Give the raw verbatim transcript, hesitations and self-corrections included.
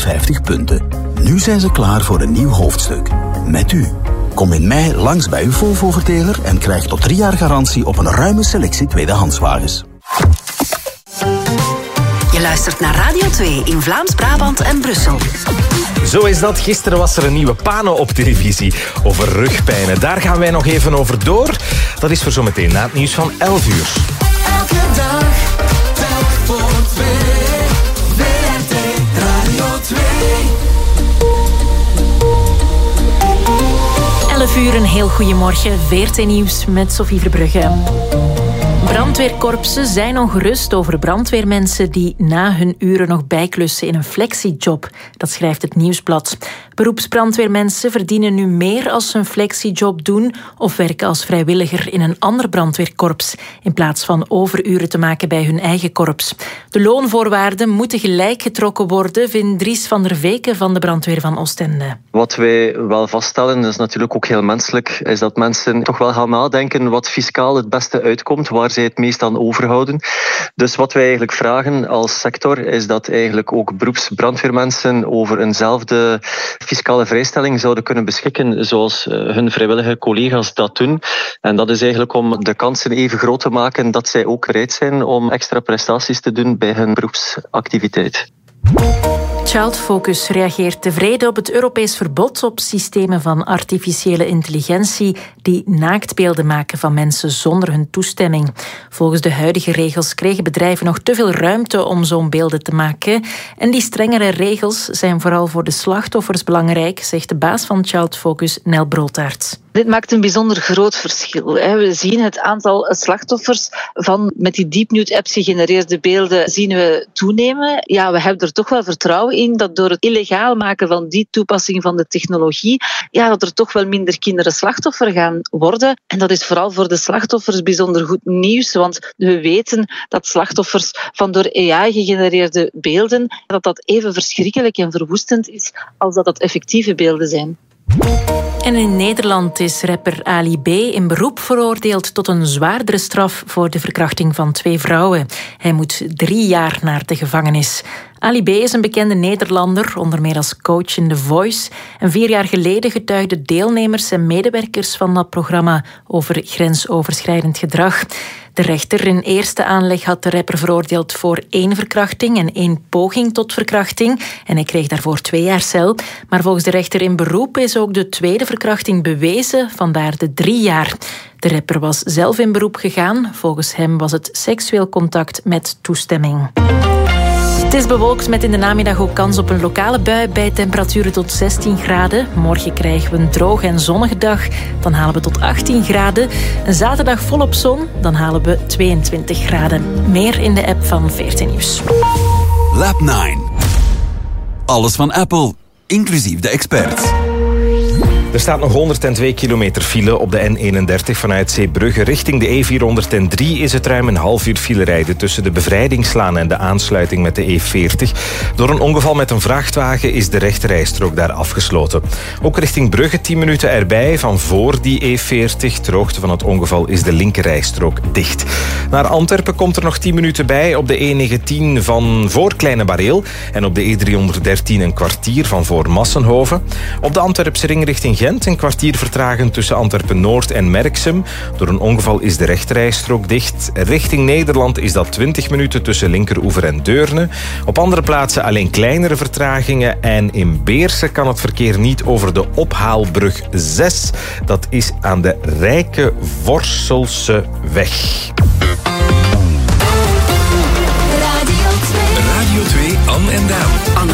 vijftig punten. Nu zijn ze klaar voor een nieuw hoofdstuk. Met u. Kom in mei langs bij uw Volvo-verteler en krijg tot drie jaar garantie op een ruime selectie tweedehandswagens. Je luistert naar Radio twee in Vlaams-Brabant en Brussel. Zo is dat. Gisteren was er een nieuwe Pano op televisie over rugpijnen. Daar gaan wij nog even over door. Dat is voor zometeen na het nieuws van elf uur. Elke dag, telk voor twee. W R T Radio twee. elf uur, een heel goeiemorgen. V R T Nieuws met Sophie Verbrugge. Brandweerkorpsen zijn ongerust over brandweermensen die na hun uren nog bijklussen in een flexiejob. Dat schrijft het Nieuwsblad. Beroepsbrandweermensen verdienen nu meer als ze een flexiejob doen of werken als vrijwilliger in een ander brandweerkorps, in plaats van overuren te maken bij hun eigen korps. De loonvoorwaarden moeten gelijk getrokken worden, vindt Dries van der Veken van de brandweer van Oostende. Wat wij wel vaststellen, dat is natuurlijk ook heel menselijk, is dat mensen toch wel gaan nadenken wat fiscaal het beste uitkomt, waar zij het meest aan overhouden. Dus wat wij eigenlijk vragen als sector is dat eigenlijk ook beroepsbrandweermensen over eenzelfde fiscale vrijstelling zouden kunnen beschikken zoals hun vrijwillige collega's dat doen. En dat is eigenlijk om de kansen even groot te maken dat zij ook bereid zijn om extra prestaties te doen bij hun beroepsactiviteit. Child Focus reageert tevreden op het Europees verbod op systemen van artificiële intelligentie die naaktbeelden maken van mensen zonder hun toestemming. Volgens de huidige regels kregen bedrijven nog te veel ruimte om zo'n beelden te maken. En die strengere regels zijn vooral voor de slachtoffers belangrijk, zegt de baas van Child Focus, Nel Broodtaert. Dit maakt een bijzonder groot verschil. We zien het aantal slachtoffers van met die Deep Nude apps gegenereerde beelden zien we toenemen. Ja, we hebben er toch wel vertrouwen in dat door het illegaal maken van die toepassing van de technologie, ja, dat er toch wel minder kinderen slachtoffer gaan worden. En dat is vooral voor de slachtoffers bijzonder goed nieuws, want we weten dat slachtoffers van door A I gegenereerde beelden, dat dat even verschrikkelijk en verwoestend is als dat dat effectieve beelden zijn. En in Nederland is rapper Ali B. in beroep veroordeeld tot een zwaardere straf voor de verkrachting van twee vrouwen. Hij moet drie jaar naar de gevangenis. Ali B. is een bekende Nederlander, onder meer als coach in The Voice. En vier jaar geleden getuigden deelnemers en medewerkers van dat programma over grensoverschrijdend gedrag. De rechter in eerste aanleg had de rapper veroordeeld voor één verkrachting en één poging tot verkrachting. En hij kreeg daarvoor twee jaar cel. Maar volgens de rechter in beroep is ook de tweede verkrachting bewezen, vandaar de drie jaar. De rapper was zelf in beroep gegaan. Volgens hem was het seksueel contact met toestemming. Het is bewolkt met in de namiddag ook kans op een lokale bui bij temperaturen tot zestien graden. Morgen krijgen we een droge en zonnige dag. Dan halen we tot achttien graden. Een zaterdag volop zon. Dan halen we tweeëntwintig graden. Meer in de app van V R T Nieuws. Lab negen. Alles van Apple, inclusief de experts. Er staat nog honderdtwee kilometer file op de N eenendertig vanuit Zeebrugge. Richting de E vierhonderddrie is het ruim een half uur file rijden tussen de Bevrijdingslaan en de aansluiting met de E veertig. Door een ongeval met een vrachtwagen is de rechterrijstrook daar afgesloten. Ook richting Brugge tien minuten erbij van voor die E veertig. Ter hoogte van het ongeval is de linkerrijstrook dicht. Naar Antwerpen komt er nog tien minuten bij op de E negentien van voor Kleine Bareel en op de E driehonderddertien een kwartier van voor Massenhoven. Op de Antwerpse ring richting Gent een kwartier vertragen tussen Antwerpen-Noord en Merksem. Door een ongeval is de rechterrijstrook dicht. Richting Nederland is dat twintig minuten tussen Linkeroever en Deurne. Op andere plaatsen alleen kleinere vertragingen. En in Beersen kan het verkeer niet over de Ophaalbrug zes. Dat is aan de Rijke Vorselse weg. Radio twee, Anne en Daan.